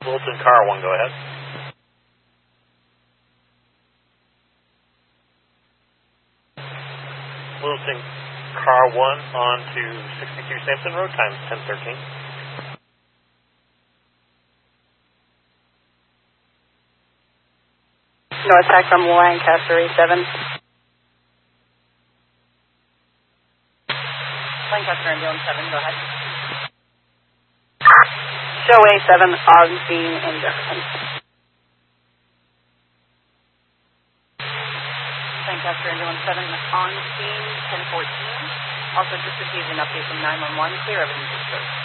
Littleton Car 1, go ahead. Littleton Car 1 on to 62 Sampson Road, times 1013. North side from Lancaster, A7. Lancaster, ambulance 7, go ahead. Show A7 on scene in Jefferson. Lancaster, ambulance 7 on scene, 1014. Also just received an update from 911, clear evidence of service.